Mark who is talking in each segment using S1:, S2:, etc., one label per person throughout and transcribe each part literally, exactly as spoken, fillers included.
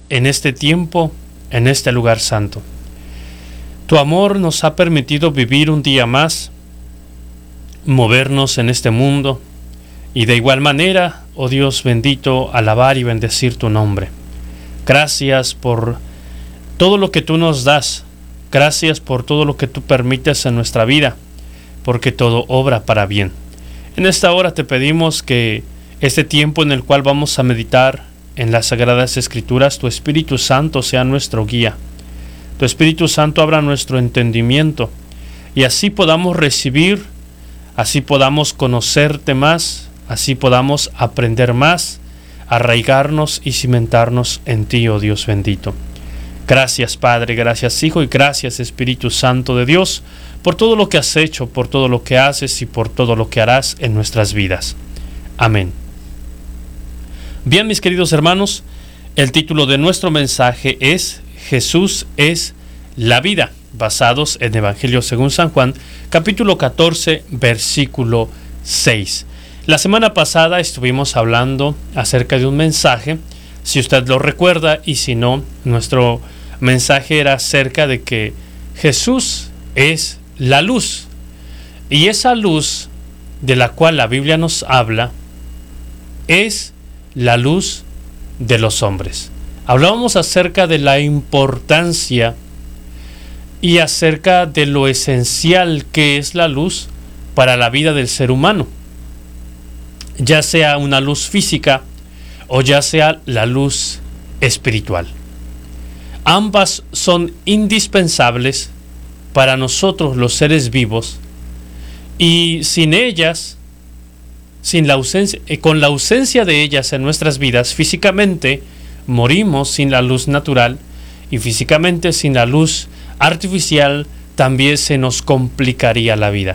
S1: en este tiempo, en este lugar santo. Tu amor nos ha permitido vivir un día más, movernos en este mundo y de igual manera, oh Dios bendito, alabar y bendecir tu nombre. Gracias por todo lo que tú nos das, gracias por todo lo que tú permites en nuestra vida, porque todo obra para bien. En esta hora te pedimos que este tiempo en el cual vamos a meditar en las Sagradas Escrituras, tu Espíritu Santo sea nuestro guía. Tu Espíritu Santo abra nuestro entendimiento y así podamos recibir, así podamos conocerte más, así podamos aprender más, arraigarnos y cimentarnos en ti, oh Dios bendito. Gracias Padre, gracias Hijo y gracias Espíritu Santo de Dios por todo lo que has hecho, por todo lo que haces y por todo lo que harás en nuestras vidas. Amén. Bien, mis queridos hermanos, el título de nuestro mensaje es Jesús es la vida, basados en Evangelio según San Juan, capítulo catorce, versículo seis. La semana pasada estuvimos hablando acerca de un mensaje, si usted lo recuerda, y si no, nuestro mensaje era acerca de que Jesús es la luz. Y esa luz de la cual la Biblia nos habla es la luz de los hombres. Hablábamos acerca de la importancia y acerca de lo esencial que es la luz para la vida del ser humano, ya sea una luz física o ya sea la luz espiritual. Ambas son indispensables para nosotros los seres vivos y sin ellas, sin la ausencia, con la ausencia de ellas en nuestras vidas, físicamente morimos sin la luz natural y físicamente sin la luz artificial también se nos complicaría la vida.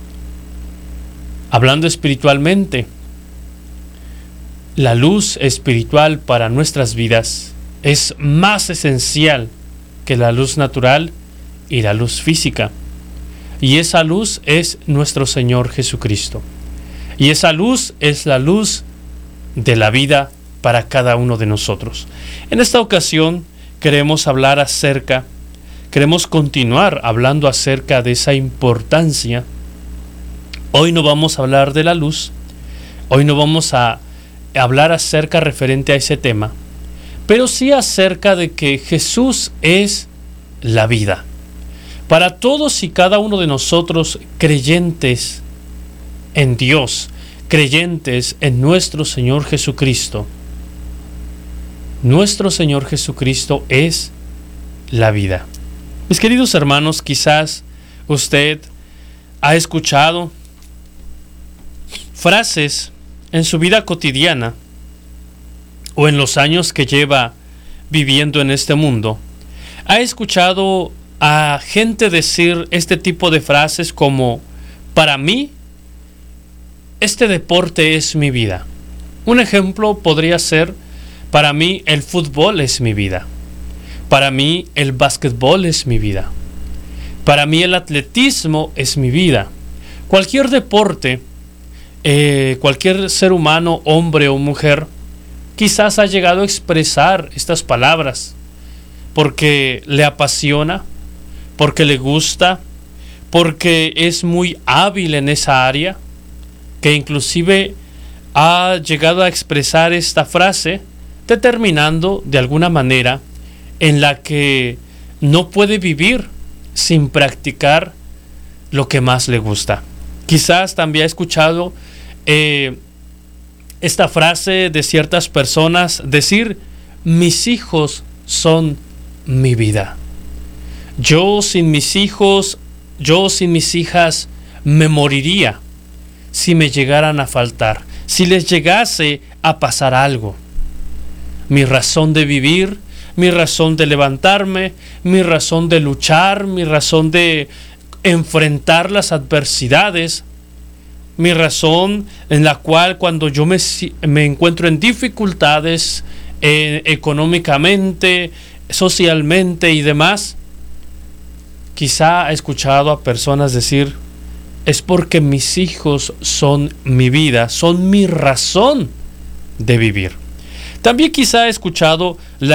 S1: Hablando espiritualmente, la luz espiritual para nuestras vidas es más esencial que la luz natural y la luz física. Y esa luz es nuestro Señor Jesucristo. Y esa luz es la luz de la vida para cada uno de nosotros. En esta ocasión queremos hablar acerca, queremos continuar hablando acerca de esa importancia. Hoy no vamos a hablar de la luz, hoy no vamos a hablar acerca referente a ese tema, pero sí acerca de que Jesús es la vida. Para todos y cada uno de nosotros creyentes en Dios, creyentes en nuestro Señor Jesucristo, nuestro Señor Jesucristo es la vida. Mis queridos hermanos, quizás usted ha escuchado frases en su vida cotidiana o en los años que lleva viviendo en este mundo. Ha escuchado a gente decir este tipo de frases como: para mí, este deporte es mi vida. Un ejemplo podría ser: para mí el fútbol es mi vida. Para mí el básquetbol es mi vida. Para mí el atletismo es mi vida. Cualquier deporte, eh, cualquier ser humano, hombre o mujer, quizás ha llegado a expresar estas palabras porque le apasiona, porque le gusta, porque es muy hábil en esa área, que inclusive ha llegado a expresar esta frase determinando de alguna manera en la que no puede vivir sin practicar lo que más le gusta. Quizás también ha escuchado eh, esta frase de ciertas personas decir: mis hijos son mi vida. Yo sin mis hijos, yo sin mis hijas me moriría si me llegaran a faltar, si les llegase a pasar algo. Mi razón de vivir, mi razón de levantarme, mi razón de luchar, mi razón de enfrentar las adversidades, mi razón en la cual cuando yo me, me encuentro en dificultades eh, económicamente, socialmente y demás, quizá he escuchado a personas decir: es porque mis hijos son mi vida, son mi razón de vivir. También quizá he escuchado la